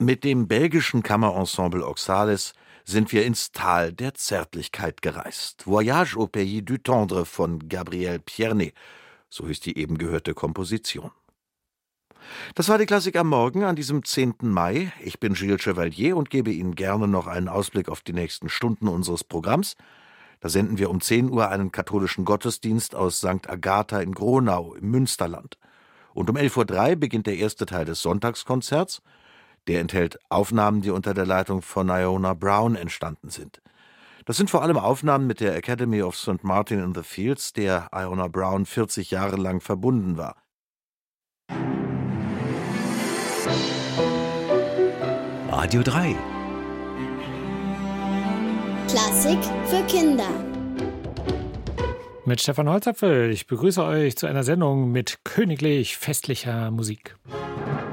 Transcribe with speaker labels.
Speaker 1: Mit dem belgischen Kammerensemble Oxalis sind wir ins Tal der Zärtlichkeit gereist. Voyage au pays du tendre von Gabriel Pierné, so ist die eben gehörte Komposition. Das war die Klassik am Morgen an diesem 10. Mai. Ich bin Gilles Chevalier und gebe Ihnen gerne noch einen Ausblick auf die nächsten Stunden unseres Programms. Da senden wir um 10 Uhr einen katholischen Gottesdienst aus St. Agatha in Gronau im Münsterland. Und um 11.03 Uhr beginnt der erste Teil des Sonntagskonzerts. Der enthält Aufnahmen, die unter der Leitung von Iona Brown entstanden sind. Das sind vor allem Aufnahmen mit der Academy of St. Martin in the Fields, der Iona Brown 40 Jahre lang verbunden war.
Speaker 2: Radio 3.
Speaker 3: Klassik für Kinder.
Speaker 4: Mit Stefan Holzapfel. Ich begrüße euch zu einer Sendung mit königlich festlicher Musik.